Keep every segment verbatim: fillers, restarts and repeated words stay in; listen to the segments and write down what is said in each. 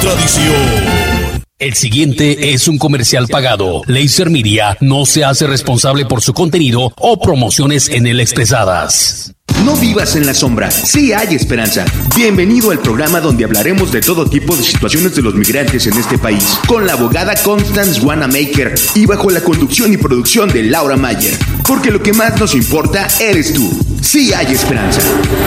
tradición. El siguiente es un comercial pagado. Laser Media no se hace responsable por su contenido o promociones en él expresadas. No vivas en la sombra, sí hay esperanza. Bienvenido al programa donde hablaremos de todo tipo de situaciones de los migrantes en este país, con la abogada Constance Wanamaker y bajo la conducción y producción de Laura Mayer. Porque lo que más nos importa eres tú. Sí hay esperanza.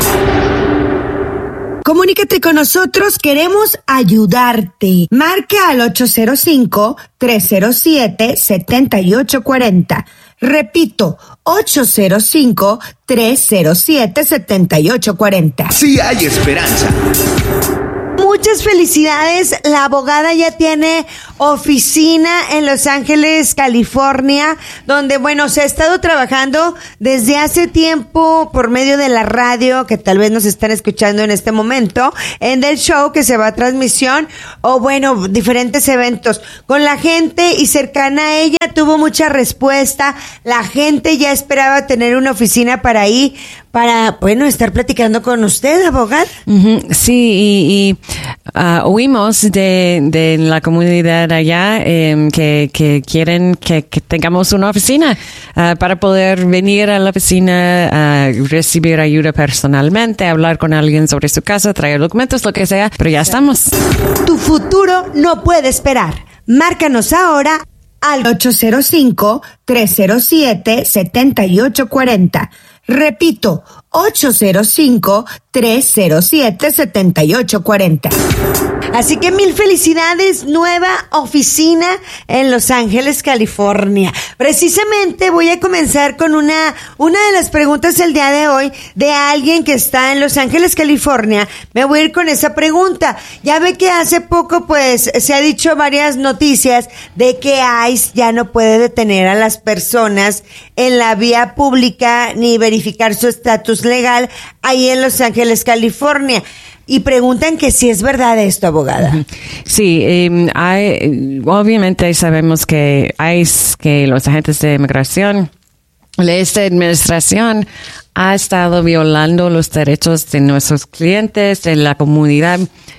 Comunícate con nosotros, queremos ayudarte. Marca al ocho cero cinco, tres cero siete, siete ocho cuatro cero. Repito, ocho cero cinco, tres cero siete, siete ocho cuatro cero. Sí hay esperanza. Muchas felicidades, la abogada ya tiene oficina en Los Ángeles, California, donde, bueno, se ha estado trabajando desde hace tiempo por medio de la radio, que tal vez nos están escuchando en este momento, en el show que se va a transmisión, o bueno, diferentes eventos. Con la gente y cercana a ella tuvo mucha respuesta, la gente ya esperaba tener una oficina para ahí, para, bueno, estar platicando con usted, abogada. Uh-huh. Sí, y, y uh, oímos de, de la comunidad allá eh, que, que quieren que, que tengamos una oficina uh, para poder venir a la oficina, a uh, recibir ayuda personalmente, hablar con alguien sobre su casa, traer documentos, lo que sea, pero ya estamos. Tu futuro no puede esperar. Márcanos ahora al ocho cero cinco, tres cero siete, siete ocho cuatro cero. Repito, ocho cero cinco, tres cero siete, siete ocho cuatro cero. Así que mil felicidades, nueva oficina en Los Ángeles, California. Precisamente voy a comenzar con una, una de las preguntas del día de hoy de alguien que está en Los Ángeles, California. Me voy a ir con esa pregunta. Ya ve que hace poco, pues, se ha dicho varias noticias de que ICE ya no puede detener a las personas en la vía pública ni verificar su estatus legal ahí en Los Ángeles, California. Y preguntan que si es verdad esto, abogada. Sí, eh, hay, obviamente sabemos que hay que los agentes de inmigración, esta administración ha estado violando los derechos de nuestros clientes, de la comunidad,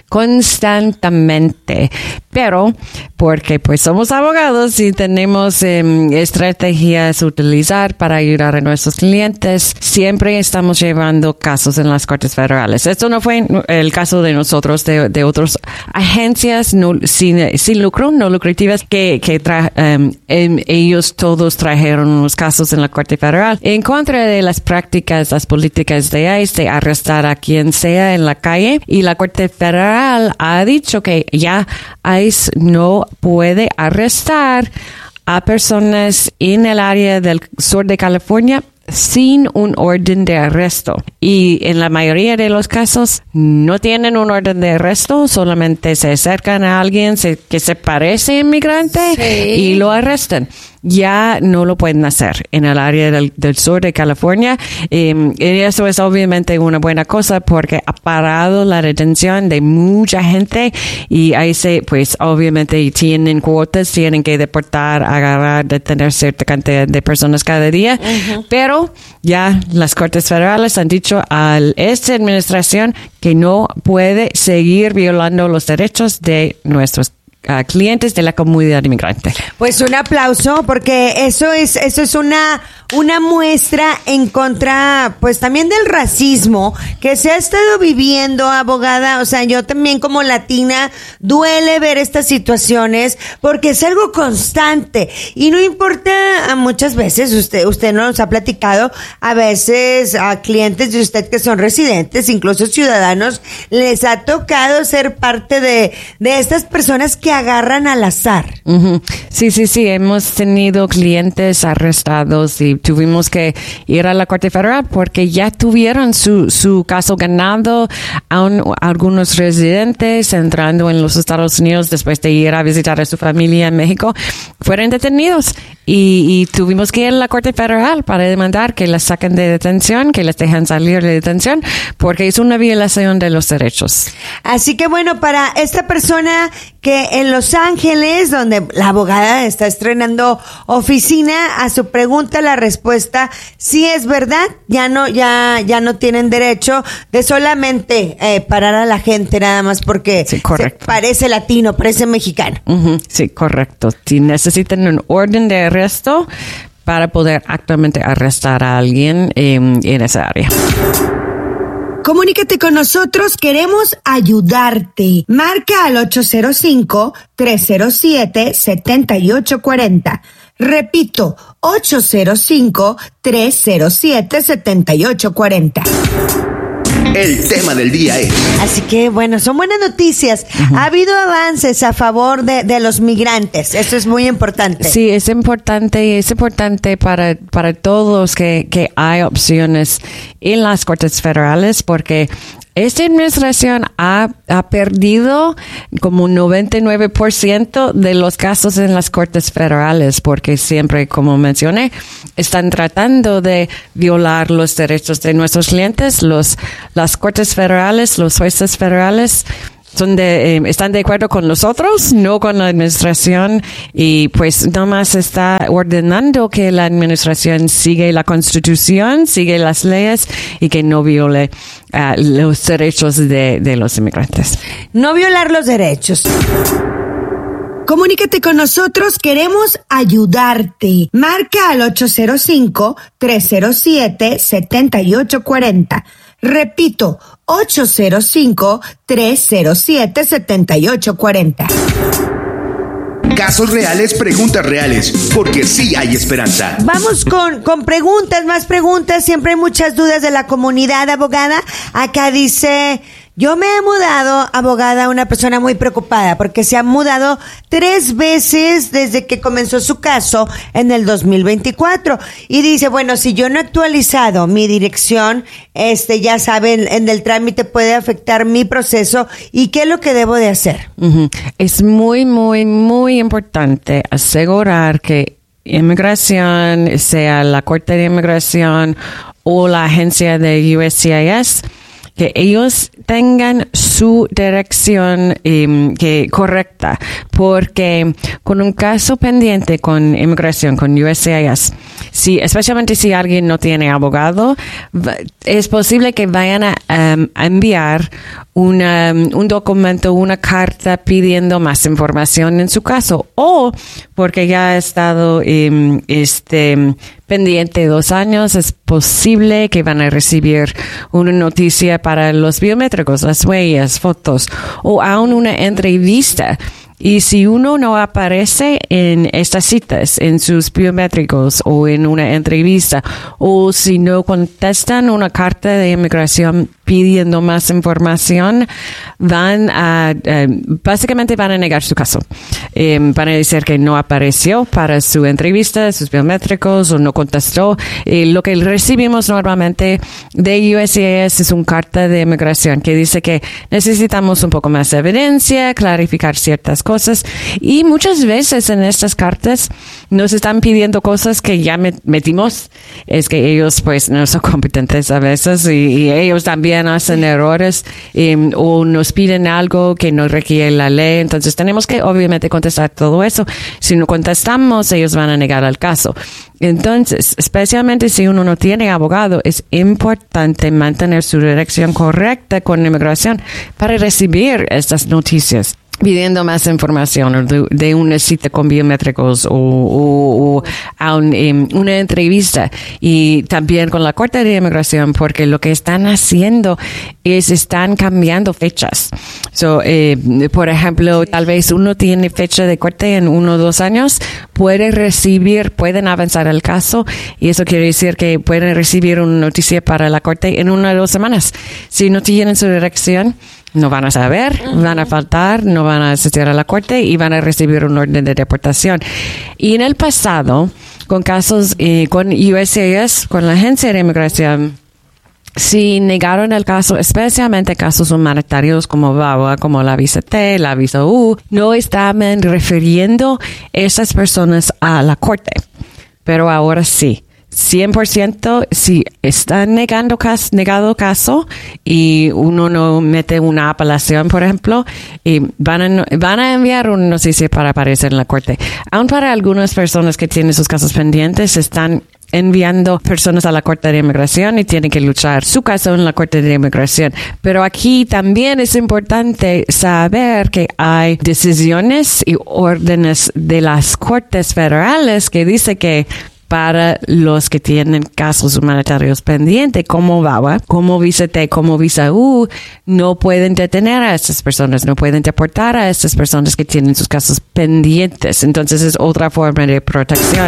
constantemente, pero porque pues somos abogados y tenemos eh, estrategias a utilizar para ayudar a nuestros clientes, siempre estamos llevando casos en las cortes federales. Esto no fue el caso de nosotros, de, de otras agencias no, sin, sin lucro, no lucrativas, que, que tra, um, em, ellos todos trajeron unos casos en la corte federal en contra de las prácticas, las políticas de ICE de arrestar a quien sea en la calle, y la corte federal ha dicho que ya ICE no puede arrestar a personas en el área del sur de California sin un orden de arresto. Y en la mayoría de los casos no tienen un orden de arresto, solamente se acercan a alguien se, que se parece inmigrante, sí, y lo arrestan. Ya no lo pueden hacer en el área del, del sur de California. Eh, y eso es obviamente una buena cosa porque ha parado la detención de mucha gente, y ahí se, pues obviamente tienen cuotas, tienen que deportar, agarrar, detener cierta cantidad de personas cada día. Uh-huh. Pero ya las cortes federales han dicho a esta administración que no puede seguir violando los derechos de nuestros Uh, clientes de la comunidad inmigrante. Pues un aplauso, porque eso es eso es una una muestra en contra, pues también del racismo que se ha estado viviendo, abogada. O sea, yo también como latina duele ver estas situaciones porque es algo constante y no importa, muchas veces usted usted nos ha platicado, a veces a clientes de usted que son residentes, incluso ciudadanos, les ha tocado ser parte de de estas personas que agarran al azar. Uh-huh. Sí, sí, sí. Hemos tenido clientes arrestados y tuvimos que ir a la Corte Federal porque ya tuvieron su, su caso ganado. Aún algunos residentes entrando en los Estados Unidos después de ir a visitar a su familia en México fueron detenidos y, y tuvimos que ir a la Corte Federal para demandar que las saquen de detención, que les dejen salir de detención porque es una violación de los derechos. Así que bueno, para esta persona que en Los Ángeles, donde la abogada está estrenando oficina. A su pregunta, la respuesta sí es verdad. Ya no, ya, ya no tienen derecho de solamente eh, parar a la gente nada más porque sí, correcto. parece latino, parece mexicano. Uh-huh, sí, correcto. Si necesitan un orden de arresto para poder actualmente arrestar a alguien eh, en esa área. Comunícate con nosotros, queremos ayudarte. Marca al ocho cero cinco, tres cero siete, siete ocho cuatro cero. Repito, ocho cero cinco, tres cero siete, siete ocho cuatro cero. El tema del día es... Así que, bueno, son buenas noticias. Uh-huh. Ha habido avances a favor de, de los migrantes. Eso es muy importante. Sí, es importante y es importante para, para todos que, que hay opciones en las cortes federales porque esta administración ha, ha perdido como un noventa y nueve por ciento de los casos en las cortes federales porque siempre, como mencioné, están tratando de violar los derechos de nuestros clientes. Los, las cortes federales, los jueces federales son de, eh, están de acuerdo con nosotros, no con la administración, y pues nomás está ordenando que la administración siga la Constitución, siga las leyes y que no viole uh, los derechos de, de los inmigrantes. No violar los derechos. Comunícate con nosotros, queremos ayudarte. Marca al ocho cero cinco, tres cero siete, siete ocho cuatro cero. Repito, ocho cero cinco, tres cero siete, siete ocho cuatro cero. Casos reales, preguntas reales, porque sí hay esperanza. Vamos con, con preguntas, más preguntas. Siempre hay muchas dudas de la comunidad, abogada. Acá dice... Yo me he mudado, abogada, una persona muy preocupada porque se ha mudado tres veces desde que comenzó su caso en el dos mil veinticuatro. Y dice, bueno, si yo no he actualizado mi dirección, este, ya saben, en el trámite puede afectar mi proceso. ¿Y qué es lo que debo de hacer? Uh-huh. Es muy, muy, muy importante asegurar que inmigración, sea la Corte de Inmigración o la agencia de U S C I S, que ellos tengan su dirección eh, que correcta, porque con un caso pendiente con inmigración, con U S C I S, si, especialmente si alguien no tiene abogado, es posible que vayan a, um, a enviar una, un documento, una carta pidiendo más información en su caso, o porque ya ha estado eh, este pendiente dos años, es posible que van a recibir una noticia para los biométricos, las huellas, fotos, o aún una entrevista. Y si uno no aparece en estas citas, en sus biométricos o en una entrevista, o si no contestan una carta de inmigración pidiendo más información, van a, eh, básicamente van a negar su caso. Eh, van a decir que no apareció para su entrevista, sus biométricos, o no contestó. Eh, lo que recibimos normalmente de U S C I S es una carta de inmigración que dice que necesitamos un poco más de evidencia, clarificar ciertas cosas, y muchas veces en estas cartas nos están pidiendo cosas que ya metimos. Es que ellos pues no son competentes a veces, y, y ellos también hacen errores, eh, o nos piden algo que no requiere la ley. Entonces tenemos que obviamente contestar todo eso. Si no contestamos, ellos van a negar el caso. Entonces, especialmente si uno no tiene abogado, es importante mantener su dirección correcta con inmigración para recibir estas noticias pidiendo más información de, de una cita con biométricos o, o, o a un, um, una entrevista, y también con la Corte de Inmigración, porque lo que están haciendo es están cambiando fechas. So, eh, por ejemplo, tal vez uno tiene fecha de corte en uno o dos años, puede recibir, pueden avanzar el caso, y eso quiere decir que pueden recibir una noticia para la corte en una o dos semanas. Si no tienen su dirección, no van a saber, van a faltar, no van a asistir a la corte y van a recibir un orden de deportación. Y en el pasado, con casos eh, con U S C I S, con la agencia de inmigración, si negaron el caso, especialmente casos humanitarios como V A W A, como la visa T, la visa U, no estaban refiriendo a esas personas a la corte. Pero ahora sí. cien por ciento si está negando caso, negado caso y uno no mete una apelación, por ejemplo, y van a, van a enviar una noticia para aparecer en la corte. Aún para algunas personas que tienen sus casos pendientes, están enviando personas a la Corte de Inmigración y tienen que luchar su caso en la Corte de Inmigración. Pero aquí también es importante saber que hay decisiones y órdenes de las Cortes federales que dice que para los que tienen casos humanitarios pendientes, como V A W A, como Visa T, como Visa U, no pueden detener a estas personas, no pueden deportar a estas personas que tienen sus casos pendientes. Entonces es otra forma de protección.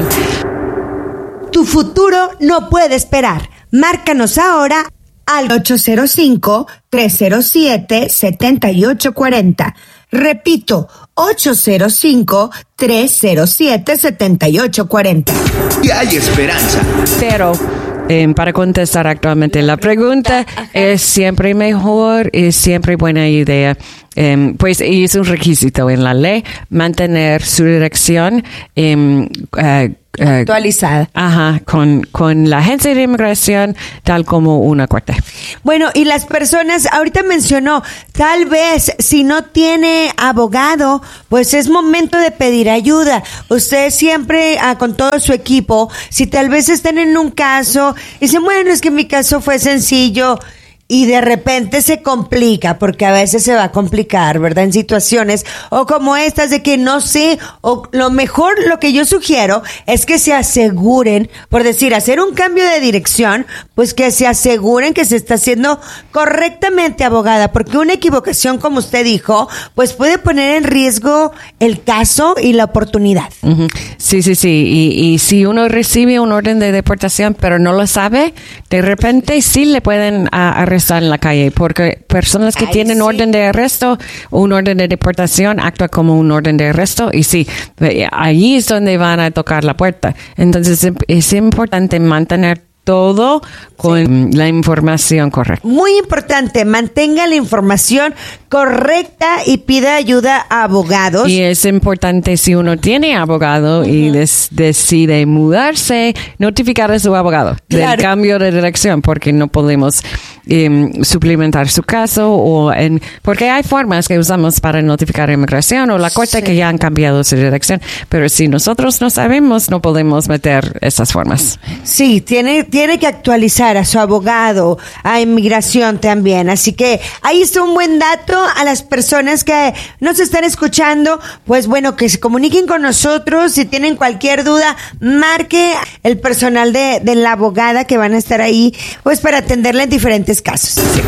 Tu futuro no puede esperar. Márcanos ahora al ocho cero cinco, tres cero siete, siete ocho cuatro cero. Repito, ocho cero cinco, tres cero siete, siete ocho cuatro cero. Y hay esperanza. Pero eh, para contestar actualmente la pregunta, es siempre mejor, es siempre buena idea. Eh, pues y es un requisito en la ley mantener su dirección eh, uh, actualizada. Uh, ajá, con, con la agencia de inmigración, tal como una corte. Bueno, y las personas, ahorita mencionó, tal vez si no tiene abogado, pues es momento de pedir ayuda. Usted siempre, ah, con todo su equipo, si tal vez están en un caso, dicen, bueno, es que mi caso fue sencillo, y de repente se complica, porque a veces se va a complicar, ¿verdad? En situaciones o como estas de que no sé, o lo mejor, lo que yo sugiero es que se aseguren, por decir, hacer un cambio de dirección, pues que se aseguren que se está haciendo correctamente, abogada, porque una equivocación, como usted dijo, pues puede poner en riesgo el caso y la oportunidad. Uh-huh. Sí, sí, sí. Y, y si uno recibe un orden de deportación, pero no lo sabe, de repente sí le pueden arrestar en la calle, porque personas que Ay, tienen sí. orden de arresto, un orden de deportación, actúa como un orden de arresto, y sí, allí es donde van a tocar la puerta. Entonces es importante mantener todo con sí. la información correcta. Muy importante, mantenga la información correcta y pida ayuda a abogados. Y es importante, si uno tiene abogado uh-huh. y des, decide mudarse, notificar a su abogado claro. del cambio de dirección, porque no podemos um, suplementar su caso, o en porque hay formas que usamos para notificar a inmigración o la corte sí. que ya han cambiado su dirección, pero si nosotros no sabemos, no podemos meter esas formas. Sí, tiene tiene que actualizar a su abogado, a inmigración también. Así que ahí está un buen dato a las personas que nos están escuchando. Pues bueno, que se comuniquen con nosotros. Si tienen cualquier duda, marque el personal de, de la abogada que van a estar ahí, pues para atenderla en diferentes casos. Sí.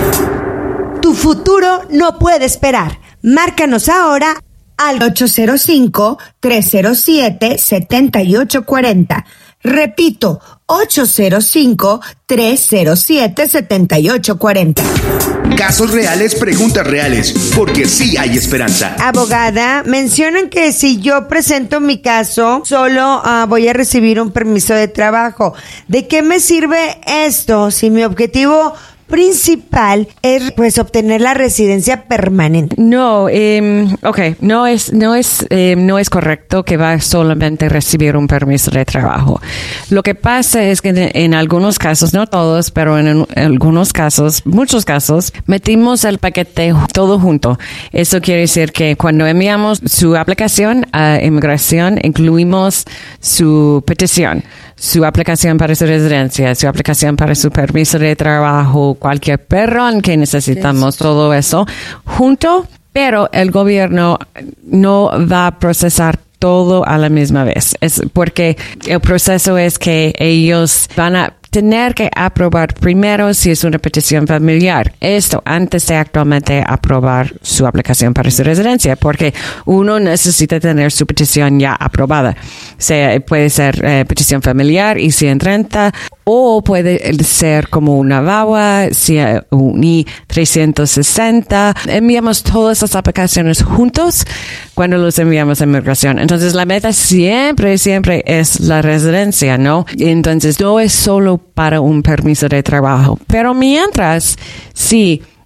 Tu futuro no puede esperar. Márcanos ahora al ocho cero cinco, tres cero siete, siete ocho cuatro cero. Repito, ocho cero cinco, tres cero siete, siete ocho cuatro cero. Casos reales, preguntas reales, porque sí hay esperanza. Abogada, mencionan que si yo presento mi caso, solo uh, voy a recibir un permiso de trabajo. ¿De qué me sirve esto si mi objetivo principal es pues obtener la residencia permanente? No, eh, okay, no es no es eh, no es correcto que va solamente a recibir un permiso de trabajo. Lo que pasa es que en, en algunos casos, no todos, pero en, en algunos casos, muchos casos, metimos el paquete todo junto. Eso quiere decir que cuando enviamos su aplicación a inmigración, incluimos su petición, su aplicación para su residencia, su aplicación para su permiso de trabajo, cualquier perdón que necesitamos, sí. todo eso junto, pero el gobierno no va a procesar todo a la misma vez. Es porque el proceso es que ellos van a tener que aprobar primero si es una petición familiar. Esto antes de actualmente aprobar su aplicación para su residencia, porque uno necesita tener su petición ya aprobada. O sea, puede ser eh, petición familiar y ciento treinta, o puede ser como una V A W A, si un I trescientos sesenta. Enviamos todas las aplicaciones juntos cuando los enviamos a inmigración. Entonces, la meta siempre, siempre es la residencia, ¿no? Entonces, no es solo para un permiso de trabajo. Pero mientras, sí,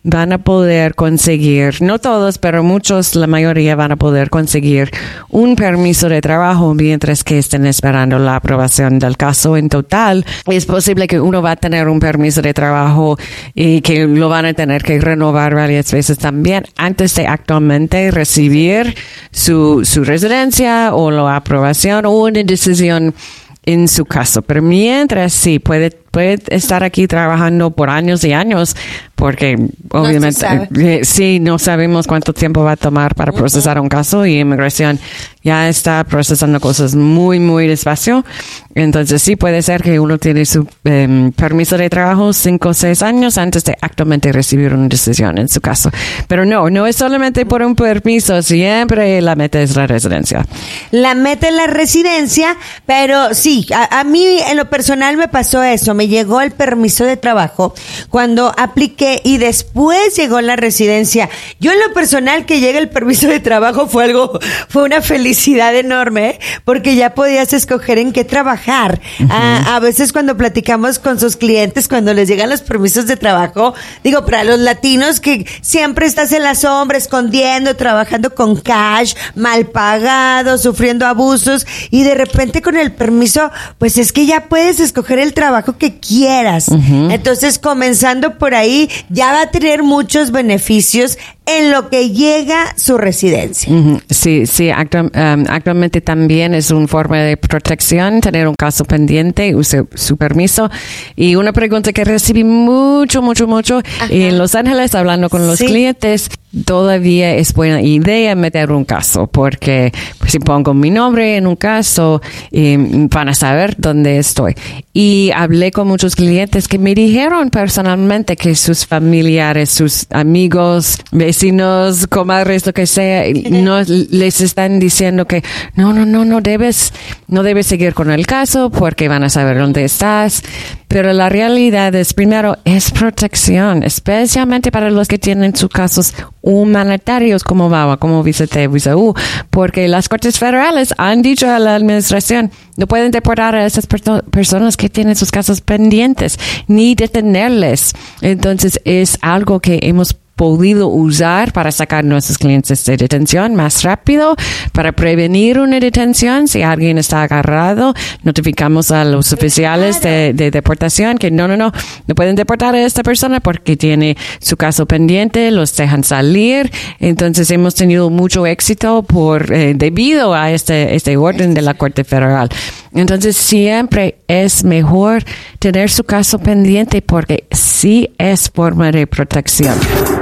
van a poder conseguir, no todos, pero muchos, la mayoría van a poder conseguir un permiso de trabajo mientras que estén esperando la aprobación del caso. En total, es posible que uno va a tener un permiso de trabajo y que lo van a tener que renovar varias veces también antes de actualmente recibir su, su residencia o la aprobación o una decisión en su caso. Pero mientras sí, puede, puede estar aquí trabajando por años y años, porque obviamente no eh, sí, no sabemos cuánto tiempo va a tomar para procesar uh-huh. un caso, y inmigración ya está procesando cosas muy, muy despacio. Entonces sí puede ser que uno tiene su eh, permiso de trabajo cinco o seis años antes de actualmente recibir una decisión en su caso. Pero no, no es solamente por un permiso, siempre la meta es la residencia. La meta es la residencia, pero sí, a, a mí en lo personal me pasó eso, me llegó el permiso de trabajo cuando apliqué y después llegó la residencia. Yo en lo personal que llegue el permiso de trabajo fue algo, fue una felicidad enorme, ¿eh? Porque ya podías escoger en qué trabajar. Uh-huh. A, a veces cuando platicamos con sus clientes, cuando les llegan los permisos de trabajo, digo, para los latinos que siempre estás en la sombra, escondiendo, trabajando con cash, mal pagado, sufriendo abusos, y de repente con el permiso, pues es que ya puedes escoger el trabajo que quieras. Uh-huh. Entonces, comenzando por ahí, ya va a tener muchos beneficios en lo que llega su residencia. Uh-huh. Sí, sí, actual, um, actualmente también es una forma de protección tener un caso pendiente, use su permiso. Y una pregunta que recibí mucho, mucho, mucho Ajá. en Los Ángeles, hablando con los sí. clientes, todavía es buena idea meter un caso, porque si pongo mi nombre en un caso, eh, van a saber dónde estoy. Y hablé con muchos clientes que me dijeron personalmente que sus familiares, sus amigos, vecinos, comadres, lo que sea, no les están diciendo que no, no, no, no debes, no debes seguir con el caso porque van a saber dónde estás. Pero la realidad es, primero, es protección, especialmente para los que tienen sus casos humanitarios como V A W A, como Visa T, Visa U, porque las Cortes Federales han dicho a la administración, no pueden deportar a esas perso- personas que tienen sus casos pendientes, ni detenerles. Entonces, es algo que hemos podido usar para sacar nuestros clientes de detención más rápido, para prevenir una detención. Si alguien está agarrado, notificamos a los oficiales de, de deportación que no, no, no, no pueden deportar a esta persona porque tiene su caso pendiente, los dejan salir. Entonces hemos tenido mucho éxito por eh, debido a este, este orden de la Corte Federal. Entonces siempre es mejor tener su caso pendiente porque sí es forma de protección.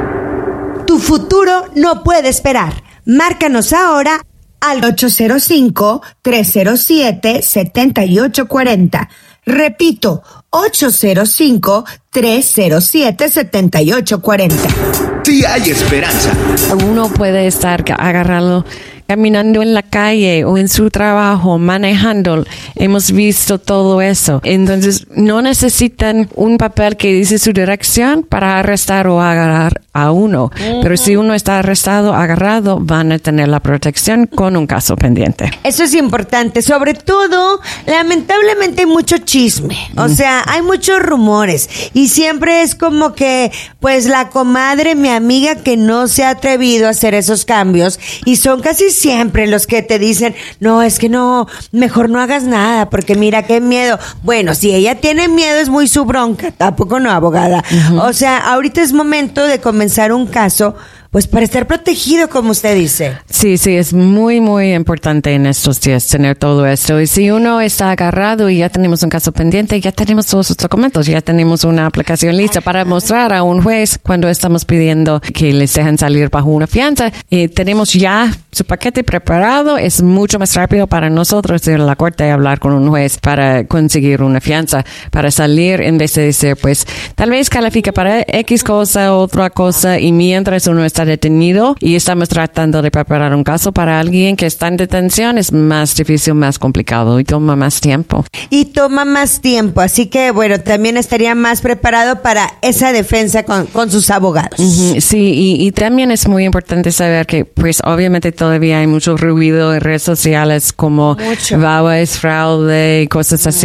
Tu futuro no puede esperar. Márcanos ahora al ocho cero cinco, tres cero siete, siete ocho cuatro cero. Repito, ocho cero cinco, tres cero siete, siete ocho cuatro cero. Sí hay esperanza. Uno puede estar agarrado caminando en la calle o en su trabajo, manejando. Hemos visto todo eso. Entonces, no necesitan un papel que dice su dirección para arrestar o agarrar a uno. Uh-huh. Pero si uno está arrestado, agarrado, van a tener la protección con un caso pendiente. Eso es importante. Sobre todo, lamentablemente hay mucho chisme. O uh-huh. sea, hay muchos rumores. Y siempre es como que, pues, la comadre, mi amiga, que no se ha atrevido a hacer esos cambios. Y son casi siempre los que te dicen, no, es que no, mejor no hagas nada, porque mira qué miedo. Bueno, si ella tiene miedo es muy su bronca, tampoco no, abogada. Uh-huh. O sea, ahorita es momento de comenzar un caso, pues para estar protegido, como usted dice. Sí, sí, es muy, muy importante en estos días tener todo esto. Y si uno está agarrado y ya tenemos un caso pendiente, ya tenemos todos los documentos, ya tenemos una aplicación lista para mostrar a un juez cuando estamos pidiendo que les dejen salir bajo una fianza. Y tenemos ya su paquete preparado. Es mucho más rápido para nosotros ir a la corte y hablar con un juez para conseguir una fianza, para salir en vez de decir, pues, tal vez califica para X cosa, otra cosa, y mientras uno está detenido y estamos tratando de preparar un caso para alguien que está en detención, es más difícil, más complicado y toma más tiempo. Y toma más tiempo, así que bueno, también estaría más preparado para esa defensa con, con sus abogados. Uh-huh, sí, y, y también es muy importante saber que pues obviamente todavía hay mucho ruido en redes sociales como V A W A es fraude y cosas así. Uh-huh.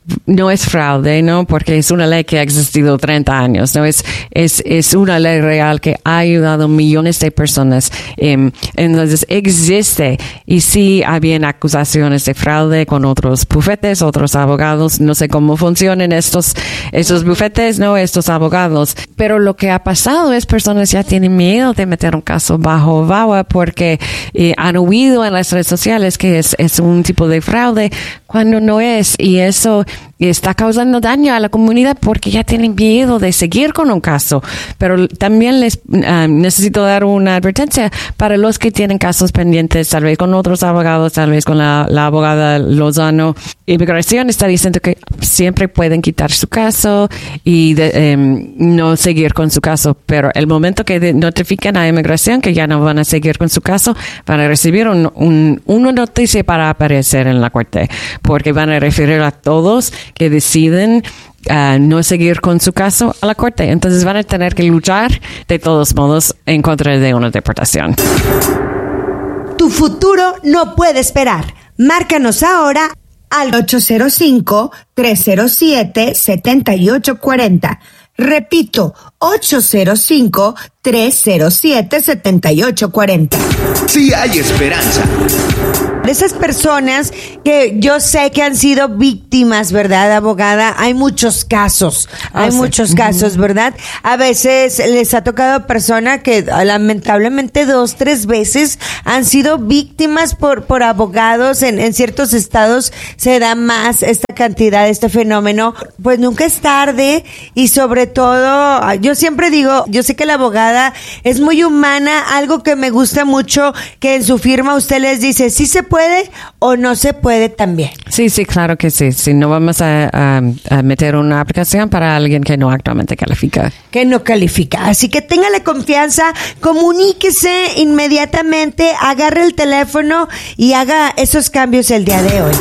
no es fraude, ¿no? Porque es una ley que ha existido treinta años, ¿no? Es, es, es una ley real que ha ayudado a millones de personas. Eh, entonces, existe. Y sí, habían acusaciones de fraude con otros bufetes, otros abogados. No sé cómo funcionan estos, estos bufetes, ¿no? Estos abogados. Pero lo que ha pasado es personas ya tienen miedo de meter un caso bajo V A W A porque eh, han oído en las redes sociales que es, es un tipo de fraude cuando no es. Y eso está causando daño a la comunidad porque ya tienen miedo de seguir con un caso. Pero también les uh, necesito dar una advertencia para los que tienen casos pendientes, tal vez con otros abogados, tal vez con la, la abogada Lozano. Inmigración está diciendo que siempre pueden quitar su caso y de, um, no seguir con su caso. Pero el momento que de, notifiquen a Inmigración que ya no van a seguir con su caso, van a recibir un, un, una noticia para aparecer en la corte, porque van a referir a todos que deciden uh, no seguir con su caso a la corte. Entonces van a tener que luchar de todos modos en contra de una deportación. Tu futuro no puede esperar. Márcanos ahora al ocho cero cinco, tres cero siete, siete ocho cuatro cero. Repito, ocho cero cinco, tres cero siete, siete ocho cuatro cero. Sí hay esperanza. De esas personas que yo sé que han sido víctimas, ¿verdad, abogada? Hay muchos casos, hay oh, sí. muchos casos, ¿verdad? A veces les ha tocado personas que lamentablemente dos, tres veces han sido víctimas por, por abogados. En, en ciertos estados se da más esta cantidad, este fenómeno. Pues nunca es tarde y sobre todo, yo siempre digo, yo sé que la abogada es muy humana, algo que me gusta mucho, que en su firma usted les dice, sí se puede o no se puede también. Sí, sí, claro que sí. Sí, no vamos a, a, a meter una aplicación para alguien que no actualmente califica. Que no califica. Así que téngale confianza, comuníquese inmediatamente, agarre el teléfono y haga esos cambios el día de hoy.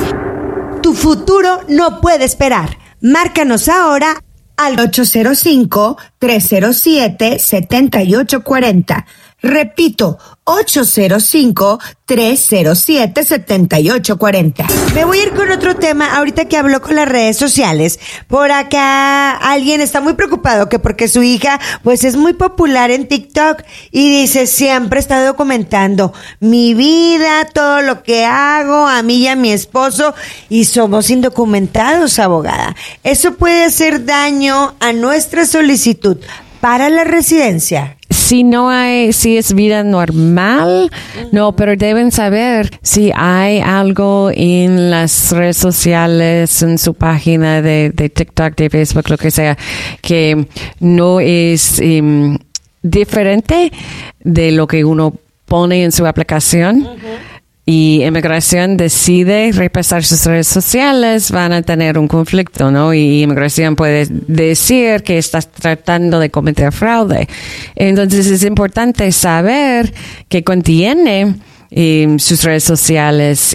Tu futuro no puede esperar. Márcanos ahora al ocho cero cinco, tres cero siete, siete ocho cuatro cero. Repito, ocho cero cinco, tres cero siete, siete ocho cuatro cero. Me voy a ir con otro tema ahorita que habló con las redes sociales. Por acá alguien está muy preocupado que porque su hija pues es muy popular en TikTok y dice, siempre está documentando mi vida, todo lo que hago, a mí y a mi esposo, y somos indocumentados, abogada. Eso puede hacer daño a nuestra solicitud para la residencia. Si no hay, si es vida normal, uh-huh. no, pero deben saber si hay algo en las redes sociales, en su página de, de TikTok, de Facebook, lo que sea, que no es um, diferente de lo que uno pone en su aplicación. Uh-huh. Y Inmigración decide repasar sus redes sociales, van a tener un conflicto, ¿no? Y Inmigración puede decir que estás tratando de cometer fraude. Entonces es importante saber qué contiene eh, sus redes sociales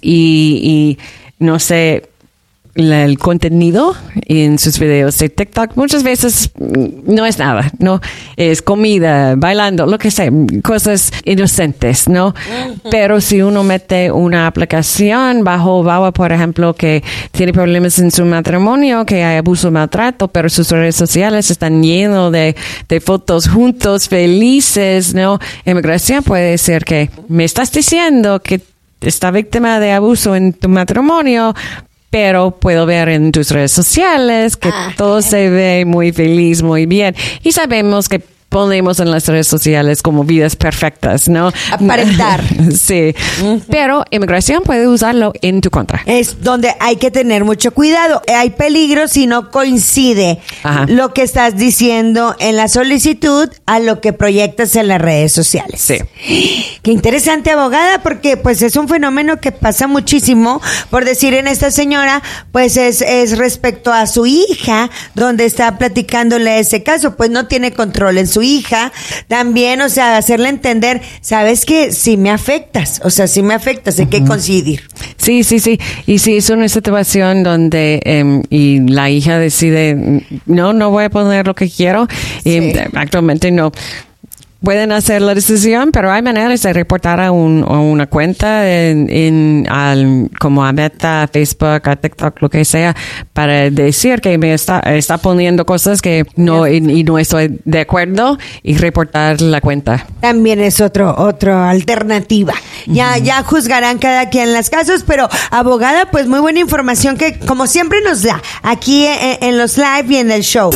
y, y no sé, la, el contenido en sus videos de TikTok muchas veces no es nada, no es comida, bailando, lo que sea, cosas inocentes, ¿no? Uh-huh. Pero si uno mete una aplicación bajo V A W A, por ejemplo, que tiene problemas en su matrimonio, que hay abuso, maltrato, pero sus redes sociales están llenos de, de fotos juntos, felices, ¿no? Inmigración puede decir que me estás diciendo que está víctima de abuso en tu matrimonio, pero puedo ver en tus redes sociales que ah, todo se ve muy feliz, muy bien. Y sabemos que ponemos en las redes sociales como vidas perfectas, ¿no? Aparentar. Sí. Uh-huh. Pero Inmigración puede usarlo en tu contra. Es donde hay que tener mucho cuidado. Hay peligro si no coincide Ajá. lo que estás diciendo en la solicitud a lo que proyectas en las redes sociales. Sí. Qué interesante, abogada, porque pues es un fenómeno que pasa muchísimo. Por decir, en esta señora, pues es, es respecto a su hija, donde está platicándole ese caso, pues no tiene control en su hija. También, o sea, hacerle entender, sabes que sí me afectas, o sea, sí me afectas, hay uh-huh. que coincidir. Sí, sí, sí. Y si es una situación donde eh, y la hija decide, no, no voy a poner lo que quiero, sí. y actualmente no. pueden hacer la decisión, pero hay maneras de reportar a, un, a una cuenta en, en al, como a Meta, Facebook, a TikTok, lo que sea, para decir que me está, está poniendo cosas que no, y, y no estoy de acuerdo, y reportar la cuenta. También es otro, otra alternativa. Ya, uh-huh. ya juzgarán cada quien las casos, pero abogada, pues muy buena información que como siempre nos da aquí en, en los live y en el show.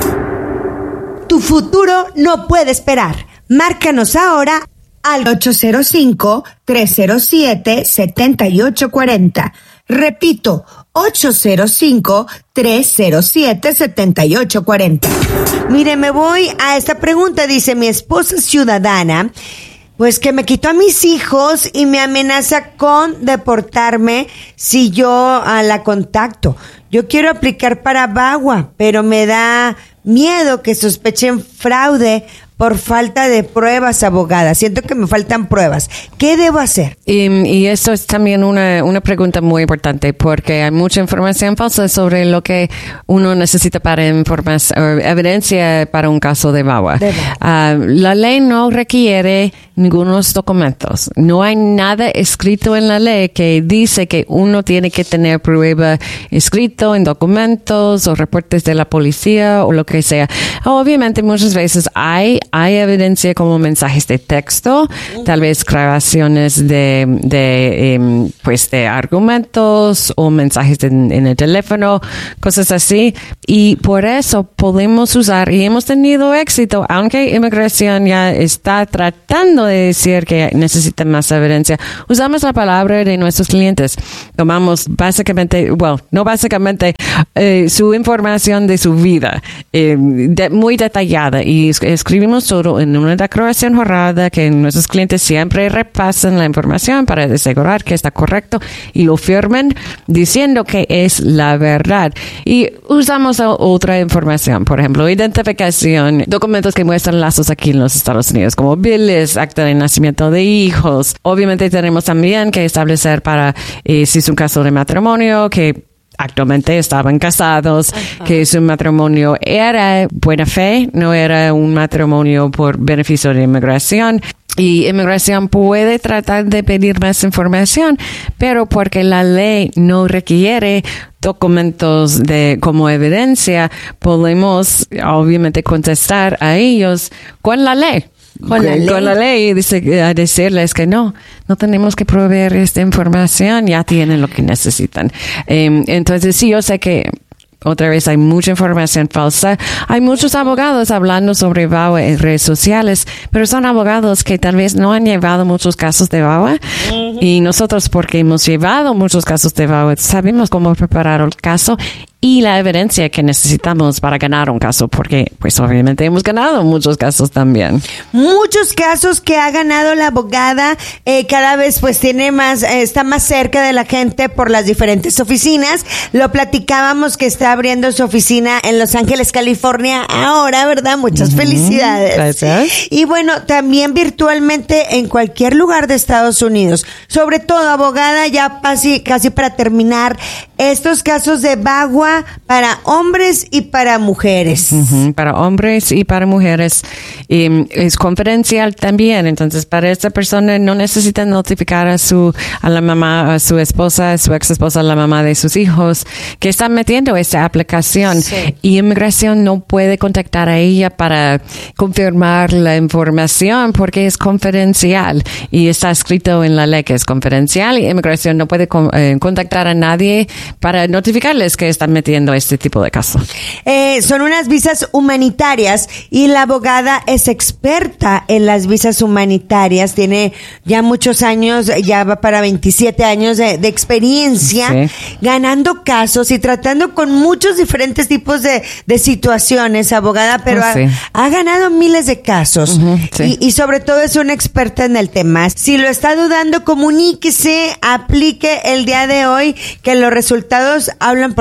Tu futuro no puede esperar. Márcanos ahora al ocho cero cinco, tres cero siete, siete ocho cuatro cero. Repito, ocho cero cinco, tres cero siete, siete ocho cuatro cero. Mire, me voy a esta pregunta. Dice, mi esposa ciudadana, pues que me quitó a mis hijos y me amenaza con deportarme si yo uh, la contacto. Yo quiero aplicar para VAWA, pero me da miedo que sospechen fraude por falta de pruebas, abogada. Siento que me faltan pruebas. ¿Qué debo hacer? Y, y esto es también una, una pregunta muy importante, porque hay mucha información falsa sobre lo que uno necesita para información, evidencia para un caso de VAWA. De VAWA. Uh, la ley no requiere ningunos documentos. No hay nada escrito en la ley que dice que uno tiene que tener prueba escrito en documentos o reportes de la policía o lo que sea. Obviamente muchas veces hay Hay evidencia como mensajes de texto, tal vez grabaciones de, de, eh, pues de argumentos o mensajes de, en el teléfono, cosas así. Y por eso podemos usar, y hemos tenido éxito, aunque inmigración ya está tratando de decir que necesitan más evidencia. Usamos la palabra de nuestros clientes. Tomamos básicamente, bueno, no básicamente, eh, su información de su vida, eh, de, muy detallada, y escribimos todo en una declaración jurada que nuestros clientes siempre repasan la información para asegurar que está correcto y lo firmen diciendo que es la verdad. Y usamos otra información, por ejemplo, identificación, documentos que muestran lazos aquí en los Estados Unidos, como biles, acta de nacimiento de hijos. Obviamente tenemos también que establecer para, eh, si es un caso de matrimonio, que actualmente estaban casados, Ajá. que su matrimonio era buena fe, no era un matrimonio por beneficio de inmigración. Y inmigración puede tratar de pedir más información, pero porque la ley no requiere documentos de como evidencia, podemos obviamente contestar a ellos con la ley. Con la, con la ley, dice, a decirles que no, no tenemos que proveer esta información, ya tienen lo que necesitan. Eh, entonces, sí, yo sé que otra vez hay mucha información falsa. Hay muchos abogados hablando sobre VAWA en redes sociales, pero son abogados que tal vez no han llevado muchos casos de VAWA. Uh-huh. Y nosotros, porque hemos llevado muchos casos de VAWA, sabemos cómo preparar el caso y la evidencia que necesitamos para ganar un caso, porque pues obviamente hemos ganado muchos casos también. Muchos casos que ha ganado la abogada, eh, cada vez pues tiene más, eh, está más cerca de la gente por las diferentes oficinas. Lo platicábamos que está abriendo su oficina en Los Ángeles, California ahora, ¿verdad? Muchas uh-huh. felicidades. Gracias. Y bueno, también virtualmente en cualquier lugar de Estados Unidos. Sobre todo, abogada, ya casi, casi para terminar, estos casos de VAWA para hombres y para mujeres. Uh-huh, para hombres y para mujeres. Y es confidencial también. Entonces, para esta persona no necesita notificar a su, a la mamá, a su esposa, a su ex esposa, a la mamá de sus hijos, que están metiendo esta aplicación. Sí. Y inmigración no puede contactar a ella para confirmar la información porque es confidencial. Y está escrito en la ley que es confidencial, y inmigración no puede con, eh, contactar a nadie para notificarles que están metiendo este tipo de casos. Eh, son unas visas humanitarias y la abogada es experta en las visas humanitarias. Tiene ya muchos años, ya va para veintisiete años de, de experiencia, sí. ganando casos y tratando con muchos diferentes tipos de, de situaciones, abogada, pero oh, sí. ha, ha ganado miles de casos uh-huh, sí. y, y sobre todo es una experta en el tema. Si lo está dudando, comuníquese, aplique el día de hoy, que los resultados hablan por sí solos.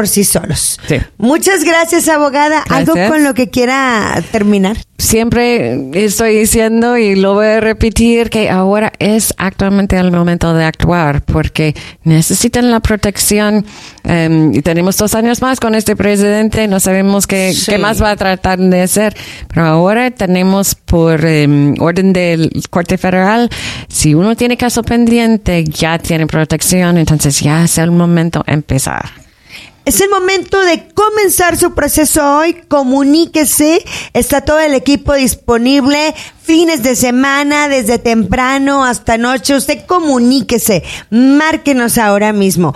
solos. Sí. Muchas gracias, abogada. Gracias. ¿Algo con lo que quiera terminar? Siempre estoy diciendo y lo voy a repetir que ahora es actualmente el momento de actuar porque necesitan la protección um, y tenemos dos años más con este presidente, no sabemos qué, Sí. qué más va a tratar de hacer, pero ahora tenemos por um, orden del Corte Federal, si uno tiene caso pendiente ya tiene protección, entonces ya es el momento de empezar. Es el momento de comenzar su proceso hoy. Comuníquese. Está todo el equipo disponible. Fines de semana, desde temprano hasta noche. Usted comuníquese. Márquenos ahora mismo.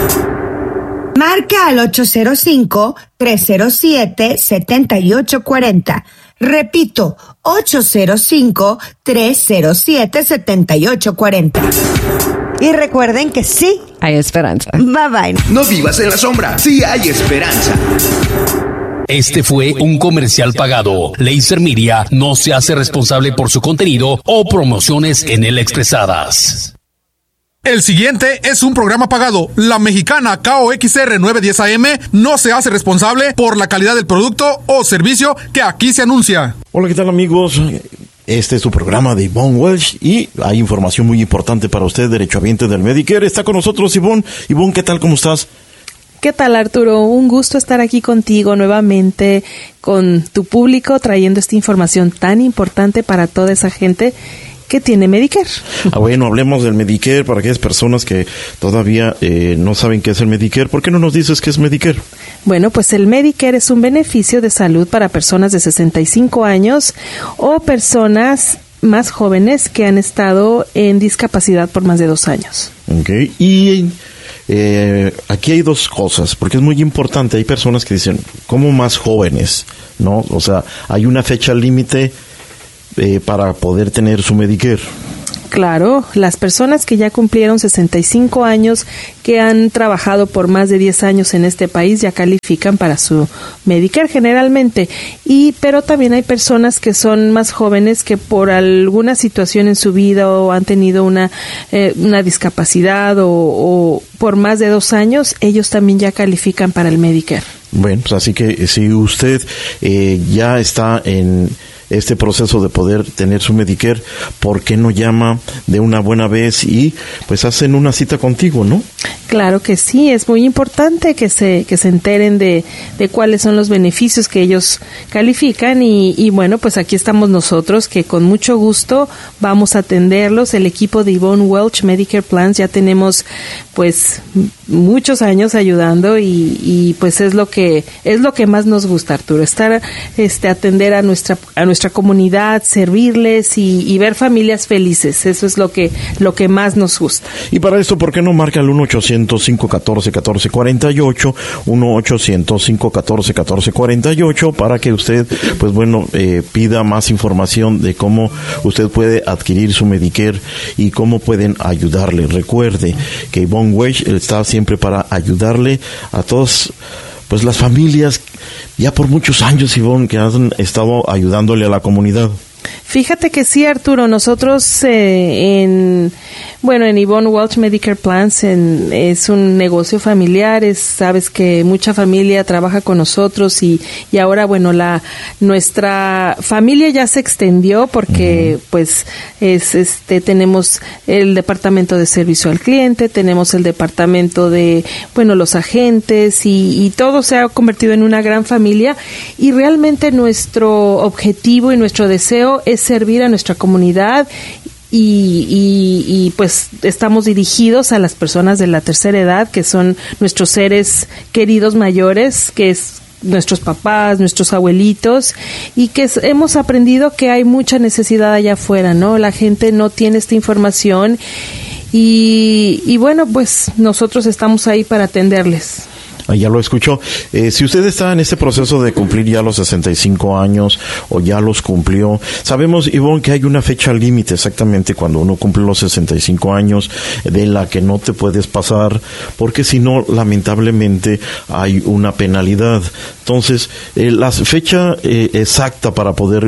Marca al ocho cero cinco, tres cero siete, siete ocho cuatro cero. Repito, ocho cero cinco, tres cero siete, siete ocho cuatro cero. Y recuerden que sí Hay esperanza. Bye bye. No vivas en la sombra, sí hay esperanza. Este fue un comercial pagado. Laser Media no se hace responsable por su contenido o promociones en él expresadas. El siguiente es un programa pagado. La mexicana K O X R nueve diez A M no se hace responsable por la calidad del producto o servicio que aquí se anuncia. Hola, ¿qué tal, amigos? Este es su programa de Yvonne Welch y hay información muy importante para usted, derechohabiente del Medicare. Está con nosotros Yvonne. Yvonne, ¿qué tal? ¿Cómo estás? ¿Qué tal, Arturo? Un gusto estar aquí contigo nuevamente, con tu público, trayendo esta información tan importante para toda esa gente que tiene Medicare. Ah, bueno, hablemos del Medicare para aquellas personas que todavía eh, no saben qué es el Medicare. ¿Por qué no nos dices qué es Medicare? Bueno, pues el Medicare es un beneficio de salud para personas de sesenta y cinco años o personas más jóvenes que han estado en discapacidad por más de dos años. Ok, y eh, aquí hay dos cosas, porque es muy importante. Hay personas que dicen, ¿cómo más jóvenes? ¿No? O sea, hay una fecha límite eh, para poder tener su Medicare. Claro, las personas que ya cumplieron sesenta y cinco años, que han trabajado por más de diez años en este país, ya califican para su Medicare generalmente. Y pero también hay personas que son más jóvenes que por alguna situación en su vida o han tenido una eh, una discapacidad o, o por más de dos años, ellos también ya califican para el Medicare. Bueno, pues así que si usted eh, ya está en este proceso de poder tener su Medicare, ¿por qué no llama de una buena vez y pues hacen una cita contigo, no? Claro que sí, es muy importante que se que se enteren de, de cuáles son los beneficios que ellos califican y, y bueno, pues aquí estamos nosotros que con mucho gusto vamos a atenderlos. El equipo de Yvonne Welch Medicare Plans ya tenemos pues muchos años ayudando y, y pues es lo que es lo que más nos gusta, Arturo, estar este atender a nuestra a nuestra comunidad, servirles y, y ver familias felices. Eso es lo que lo que más nos gusta. Y para esto, ¿por qué no marca el uno ochocientos, cinco uno cuatro, uno cuatro cuatro ocho, uno ochocientos, cinco uno cuatro, uno cuatro cuatro ocho, para que usted, pues bueno, eh, pida más información de cómo usted puede adquirir su Medicare y cómo pueden ayudarle? Recuerde que Yvonne Welch está siempre para ayudarle a todos, pues las familias, ya por muchos años, Yvonne, que han estado ayudándole a la comunidad. Fíjate que sí, Arturo, nosotros eh, en, bueno, en Yvonne Welch Medicare Plans en, es un negocio familiar, es, sabes que mucha familia trabaja con nosotros y, y ahora, bueno, la, nuestra familia ya se extendió porque, uh-huh. pues, es, este, tenemos el departamento de servicio al cliente, tenemos el departamento de, bueno, los agentes y, y todo se ha convertido en una gran familia y realmente nuestro objetivo y nuestro deseo es servir a nuestra comunidad y, y, y pues estamos dirigidos a las personas de la tercera edad, que son nuestros seres queridos mayores, que es nuestros papás, nuestros abuelitos, y que es, hemos aprendido que hay mucha necesidad allá afuera, ¿no? La gente no tiene esta información y, y bueno, pues nosotros estamos ahí para atenderles. Ya lo escuchó. Eh, si usted está en este proceso de cumplir ya los sesenta y cinco años o ya los cumplió, sabemos, Yvonne, que hay una fecha límite exactamente cuando uno cumple los sesenta y cinco años de la que no te puedes pasar, porque si no, lamentablemente hay una penalidad. Entonces, eh, la fecha eh, exacta para poder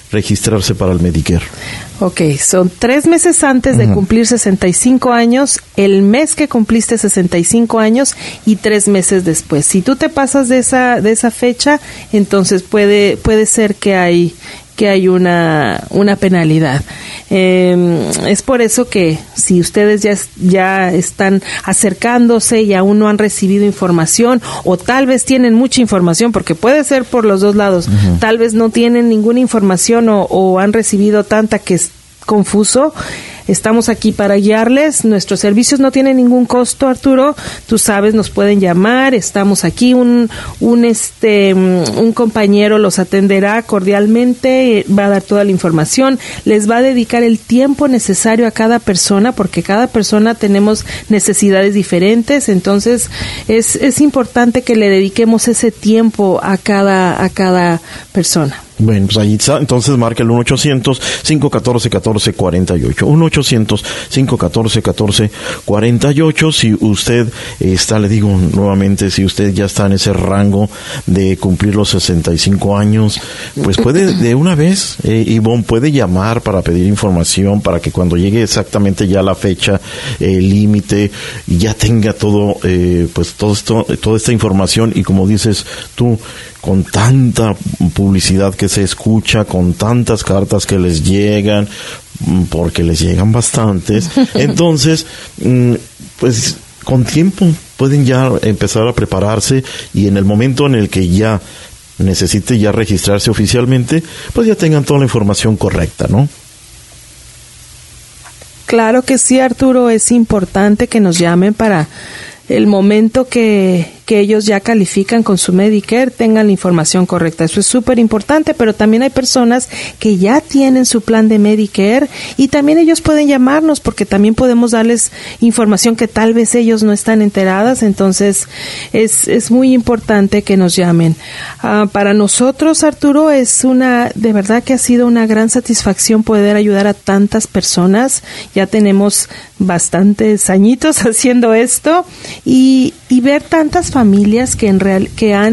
registrarse para el Medicare? Ok, son tres meses antes de uh-huh. cumplir sesenta y cinco años, el mes que cumpliste sesenta y cinco años y tres meses después. Si tú te pasas de esa de esa fecha, entonces puede puede ser que hay que hay una una penalidad. Eh, es por eso que si ustedes ya ya están acercándose y aún no han recibido información, o tal vez tienen mucha información, porque puede ser por los dos lados, uh-huh. tal vez no tienen ninguna información o, o han recibido tanta que es confuso, estamos aquí para guiarles. Nuestros servicios no tienen ningún costo, Arturo. Tú sabes, nos pueden llamar. Estamos aquí. Un, un este, un compañero los atenderá cordialmente. Va a dar toda la información. Les va a dedicar el tiempo necesario a cada persona, porque cada persona tenemos necesidades diferentes. Entonces, es, es importante que le dediquemos ese tiempo a cada, a cada persona. Bueno, pues ahí está. Entonces marca el uno ochocientos, cinco uno cuatro, uno cuatro cuatro ocho. uno ochocientos, cinco uno cuatro, uno cuatro cuatro ocho. Si usted está, le digo nuevamente, si usted ya está en ese rango de cumplir los sesenta y cinco años, pues puede de una vez, eh, Ivonne, puede llamar para pedir información, para que cuando llegue exactamente ya la fecha eh, límite, ya tenga todo, eh, pues todo esto, toda esta información. Y como dices tú, con tanta publicidad que se escucha, con tantas cartas que les llegan, porque les llegan bastantes, entonces, pues con tiempo pueden ya empezar a prepararse, y en el momento en el que ya necesite ya registrarse oficialmente, pues ya tengan toda la información correcta, ¿no? Claro que sí, Arturo, es importante que nos llamen para el momento que, que ellos ya califican con su Medicare, tengan la información correcta. Eso es súper importante, pero también hay personas que ya tienen su plan de Medicare y también ellos pueden llamarnos, porque también podemos darles información que tal vez ellos no están enteradas. Entonces, es, es muy importante que nos llamen. Uh, para nosotros, Arturo, es una, de verdad que ha sido una gran satisfacción poder ayudar a tantas personas. Ya tenemos bastantes añitos haciendo esto, y, y ver tantas familias que en real, que han